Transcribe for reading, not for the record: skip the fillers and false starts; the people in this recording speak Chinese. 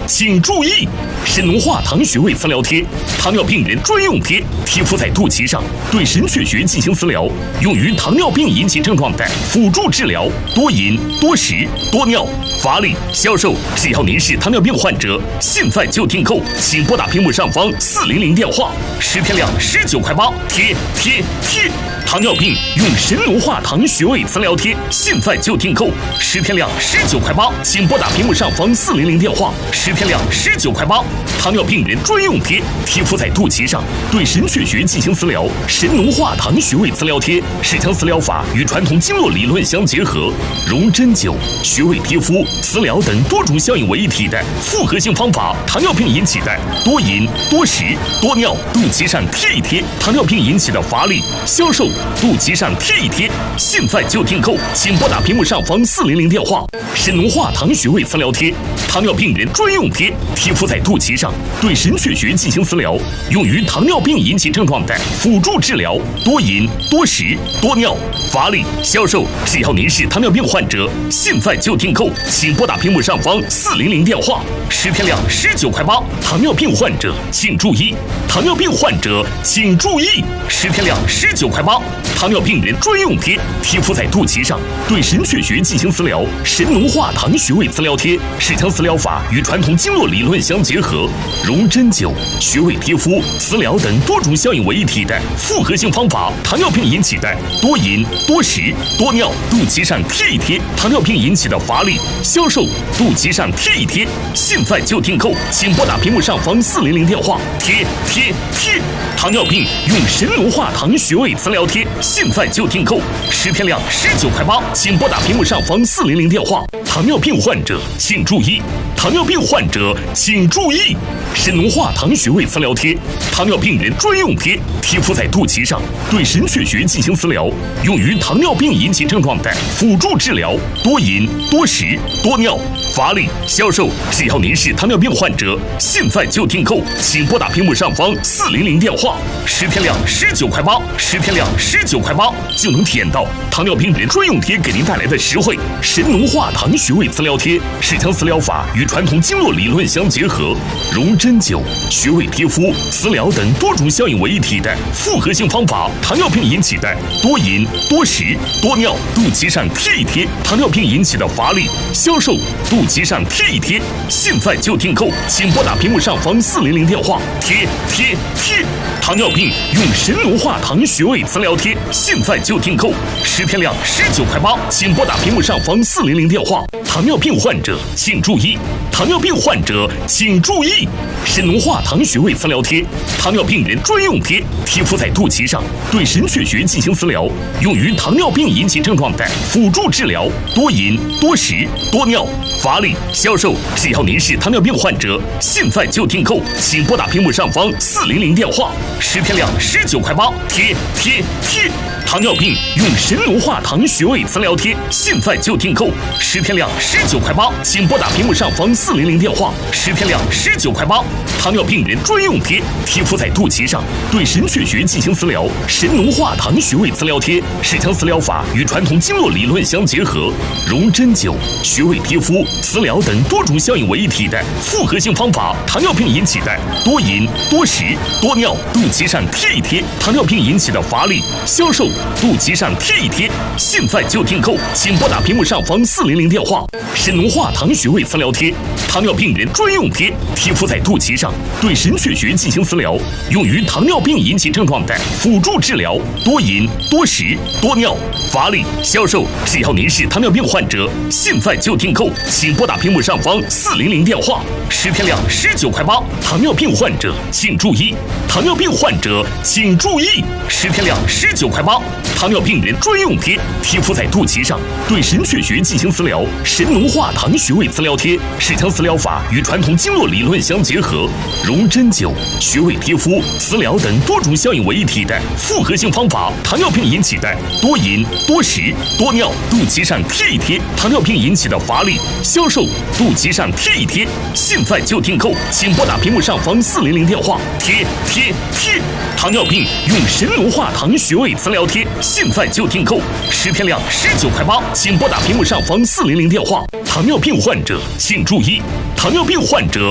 请注意！神农化糖穴位磁疗贴，糖尿病人专用贴，贴敷在肚脐上，对神阙穴进行磁疗，用于糖尿病引起症状的辅助治疗。多饮、多食、多尿、乏力、消瘦。只要您是糖尿病患者，现在就订购，请拨打屏幕上方400电话，10天量19块8，贴。糖尿病用神农化糖穴位磁疗贴，现在就订购，10天量19块8，请拨打屏幕上方400电话，10天量19块8。糖尿病人专用贴，贴敷在肚脐上，对神阙穴进行磁疗。神农化糖穴位磁疗贴是将磁疗法与传统经络理论相结合，融针灸、穴位贴敷、磁疗等多种效应为一体的复合性方法。糖尿病引起的多饮、多食、多尿，肚脐上贴一贴；糖尿病引起的乏力、消瘦，肚脐上贴一贴。现在就订购，请拨打屏幕上方400电话。神农化糖穴位磁疗贴，糖尿病人专用贴，贴敷在肚脐上，对神阙穴进行磁疗，用于糖尿病引起症状的辅助治疗。多饮、多食、多尿、乏力、消瘦。只要您是糖尿病患者，现在就订购，请拨打屏幕上方400电话，10天量19块8。糖尿病患者请注意！糖尿病患者请注意！10天量19块8。糖尿病人专用贴，贴敷在肚脐上，对神阙穴进行磁疗。神农化糖穴位磁疗贴是将磁疗法与传统经络理论相结合，融针灸、穴位贴敷、磁疗等多种效应为一体的复合性方法。糖尿病引起的多饮、多食、多尿，肚脐上贴一贴；糖尿病引起的乏力、消瘦，肚脐上贴一贴。现在就订购，请拨打屏幕上方400电话，贴。糖尿病用神农化糖穴位磁疗贴，现在就订购，10天量19块8，请拨打屏幕上方400电话。糖尿病患者请注意！糖尿病患者请注意！神农化糖穴位磁疗贴，糖尿病人专用贴，贴敷在肚脐上，对神阙穴进行磁疗，用于糖尿病引起症状的辅助治疗。多饮、多食、多尿、乏力、消瘦。只要您是糖尿病患者，现在就订购，请拨打屏幕上方400电话，10天量19块8，10天量19块8就能体验到糖尿病人专用贴给您带来的实惠。神农化糖穴位磁疗贴是将磁疗法与传统经络理论相结合，融针灸、穴位贴敷、磁疗等多种效应为一体的复合性方法。糖尿病引起的多饮、多食、多尿，肚脐上贴一贴；糖尿病引起的乏力、消瘦，肚脐上贴一贴。现在就订购，请拨打屏幕上方400电话，贴。糖尿病用神农化糖穴位磁疗贴，现在就订购，10天量19块8，请拨打屏幕上方400电话。糖尿病患者请注意！糖尿病患者请注意！神农化糖穴位磁疗贴，糖尿病人专用贴，贴敷在肚脐上，对神阙穴进行磁疗，用于糖尿病引起症状的辅助治疗。多饮、多食、多尿、乏力、消瘦。只要您是糖尿病患者，现在就订购，请拨打屏幕上方400电话，10天量19块8，贴。糖尿病用神农化糖穴位磁疗贴，现在就订购，10天量19块8，请拨打屏幕上方400电话，10天量19块8。糖尿病人专用贴，贴敷在肚脐上，对神阙穴进行磁疗。神农化糖穴位磁疗贴是将磁疗法与传统经络理论相结合，融针灸、穴位贴敷、磁疗等多种效应为一体的复合性方法。糖尿病引起的多饮、多食、多尿，肚脐上贴一贴；糖尿病引起的乏力、消瘦，肚脐上贴一贴。现在就订购，请拨打屏幕上方400电话。神农化糖穴位磁疗贴，糖尿病人专用贴，贴敷在肚脐上，对神阙穴进行磁疗，用于糖尿病引起症状的辅助治疗。多饮、多食、多尿、乏力、消瘦。只要您是糖尿病患者，现在就订购，请拨打屏幕上方400电话，10天量19块8。糖尿病患者请注意！糖尿病患者请注意！10天量19块8。糖尿病人专用贴，贴敷在肚脐上，对神阙穴进行磁疗。神农化糖穴位磁疗贴是将磁疗法与传统经络理论相结合，融针灸、穴位贴敷、磁疗等多种效应为一体的复合性方法。糖尿病引起的多饮、多食、多尿，肚脐上贴一贴；糖尿病引起的乏力、消瘦，肚脐上贴一贴。现在就订购，请拨打屏幕上方400电话，贴。糖尿病用神农化糖穴位磁疗贴，现在就订购，10天量19块8，请拨打屏幕上方400电话。糖尿病患者请注意！糖尿病患者